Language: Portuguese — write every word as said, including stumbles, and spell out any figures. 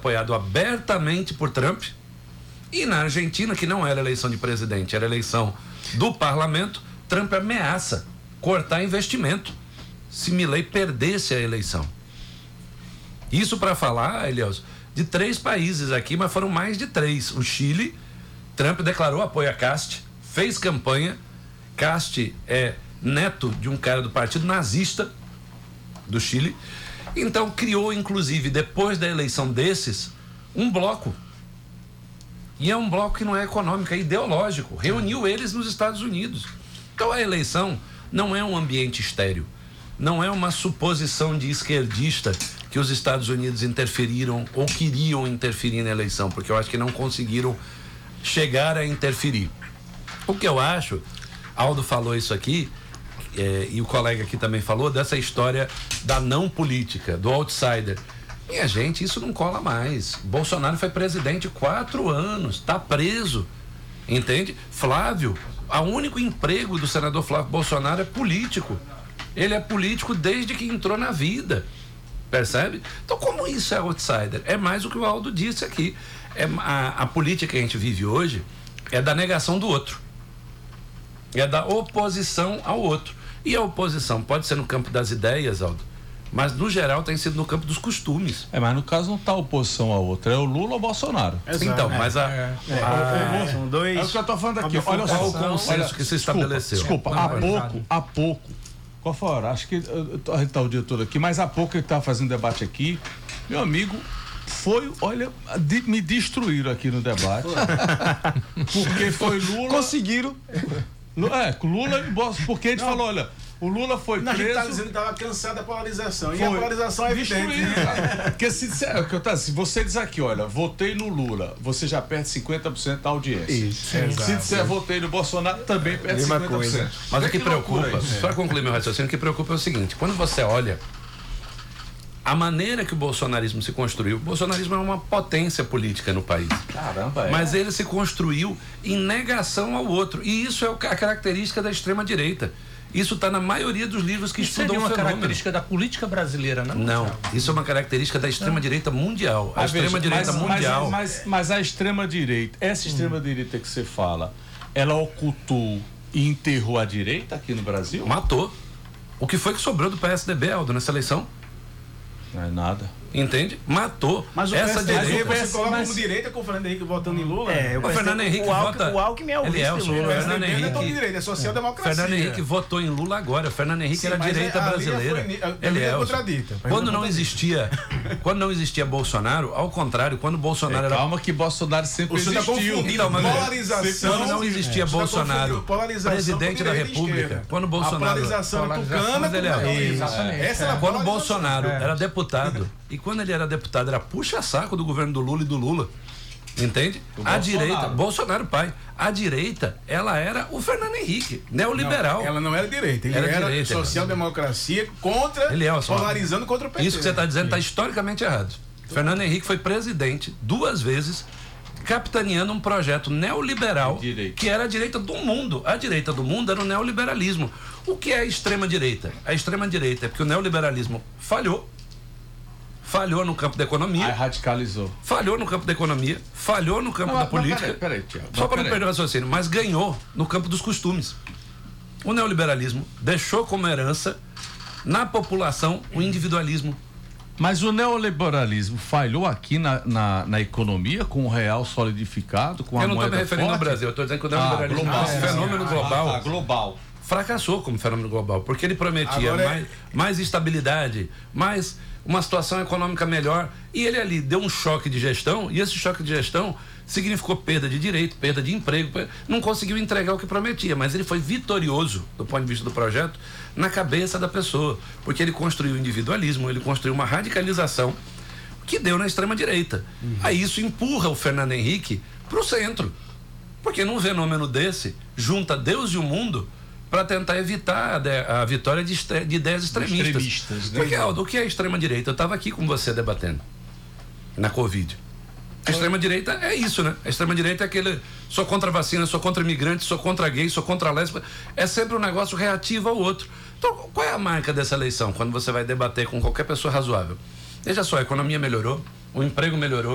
apoiado abertamente por Trump, e na Argentina, que não era eleição de presidente, era eleição do parlamento, Trump ameaça cortar investimento se Milei perdesse a eleição. Isso para falar, Elielso, de três países aqui, mas foram mais de três. O Chile, Trump declarou apoio a Cast, fez campanha. Cast é neto de um cara do partido nazista do Chile. Então criou, inclusive, depois da eleição desses, um bloco. E é um bloco que não é econômico, é ideológico. Reuniu eles nos Estados Unidos. Então a eleição não é um ambiente estéril. Não é uma suposição de esquerdista que os Estados Unidos interferiram ou queriam interferir na eleição, porque eu acho que não conseguiram chegar a interferir. O que eu acho, Aldo falou isso aqui, é, e o colega aqui também falou, dessa história da não política, do outsider. Minha gente, isso não cola mais. Bolsonaro foi presidente quatro anos, está preso, entende? Flávio, o único emprego do senador Flávio Bolsonaro é político. Ele é político desde que entrou na vida, percebe? Então, como isso é outsider? É mais o que o Aldo disse aqui. É, a, a política que a gente vive hoje é da negação do outro, é da oposição ao outro. E a oposição pode ser no campo das ideias, Aldo, mas no geral tem sido no campo dos costumes. É, mas no caso não está oposição ao outro, é o Lula ou o Bolsonaro. Exato. Então, mas a, é, é, a, é, são dois. É o que eu estou falando aqui. Olha só o consenso que se estabeleceu. Desculpa, não, há não, pouco, há pouco. Qual foi a hora? Acho que uh, a gente está o dia todo aqui, mas há pouco ele estava fazendo debate aqui. Meu amigo, foi, olha, de, me destruíram aqui no debate. Porque foi Lula. Conseguiram. É, Lula e Bolsonaro. Porque a gente não. falou, olha. O Lula foi não, preso. A gente tá dizendo que estava cansado da polarização. Foi. E a polarização é evidente. Porque se, se, se você diz aqui, olha, votei no Lula, você já perde cinquenta por cento da audiência. Isso. Se Exato. disser votei no Bolsonaro, também perde Mesma cinquenta por cento. coisa. Mas o que preocupa, só concluir meu raciocínio, o que preocupa é o seguinte: quando você olha a maneira que o bolsonarismo se construiu, o bolsonarismo é uma potência política no país. Caramba, é. Mas ele se construiu em negação ao outro. E isso é a característica da extrema-direita. Isso está na maioria dos livros que isso estudam o fenômeno. Isso é uma característica da política brasileira, não? Não, isso é uma característica da extrema-direita mundial. A ah, extrema-direita mundial... Mas, mas, mas a extrema-direita, essa extrema-direita que você fala, ela ocultou e enterrou a direita aqui no Brasil? Matou. O que foi que sobrou do P S D B, Aldo, nessa eleição? Não é nada. Entende? Matou. Mas o essa P S D B direita... você coloca mas... como direita com o Fernando Henrique votando em Lula? É, o, o Fernando Henrique o Alckmin, vota... O Alckmin é o vice é, de Lula. O Fernando Henrique não é tão de Henrique... direita, é social-democracia. Fernando Henrique votou em Lula agora. Fernando Henrique Sim, era mas direita a, a brasileira. Foi, Ele é contradita. Quando não existia, quando não existia Bolsonaro, ao contrário, quando Bolsonaro é, era... Calma que Bolsonaro sempre Você existiu. Tá então, mas polarização. Quando não existia é, Bolsonaro, presidente da República, quando Bolsonaro... A polarização tucana. Essa era quando Bolsonaro era deputado, e quando ele era deputado, era puxa-saco do governo do Lula e do Lula. Entende? O a Bolsonaro. direita, Bolsonaro pai, a direita, ela era o Fernando Henrique, neoliberal. Não, ela não era direita, ele era, era direita, social-democracia contra, ele é, polarizando contra o P T. Isso que você está dizendo está historicamente errado. Sim. Fernando Henrique foi presidente duas vezes, capitaneando um projeto neoliberal que era a direita do mundo. A direita do mundo era o neoliberalismo. O que é a extrema-direita? A extrema-direita é porque o neoliberalismo falhou, falhou no campo da economia. Aí radicalizou. Falhou no campo da economia, falhou no campo não, da política. Peraí, peraí, Tiago. Só para não perder o raciocínio, mas ganhou no campo dos costumes. O neoliberalismo deixou como herança na população o individualismo. Mas o neoliberalismo falhou aqui na, na, na economia, com o real solidificado, com a eu não moeda estou me referindo forte? ao Brasil, eu estou dizendo que o neoliberalismo ah, global, é um fenômeno é, global. Ah, global. Fracassou como fenômeno global, porque ele prometia Agora mais, é... mais estabilidade, mais uma situação econômica melhor, e ele ali deu um choque de gestão, e esse choque de gestão significou perda de direito, perda de emprego, não conseguiu entregar o que prometia, mas ele foi vitorioso do ponto de vista do projeto na cabeça da pessoa, porque ele construiu o individualismo, ele construiu uma radicalização que deu na extrema direita. Uhum. Aí isso empurra o Fernando Henrique para o centro, porque num fenômeno desse junta Deus e o mundo para tentar evitar a, a vitória de, de ideias extremistas. extremistas né? Porque, Aldo, o que é a extrema-direita? Eu estava aqui com você debatendo na Covid. A extrema-direita é isso, né? A extrema-direita é aquele, sou contra a vacina, sou contra imigrante, sou contra gay, sou contra a lésbica. É sempre um negócio reativo ao outro. Então, qual é a marca dessa eleição, quando você vai debater com qualquer pessoa razoável? Veja só, a economia melhorou, o emprego melhorou,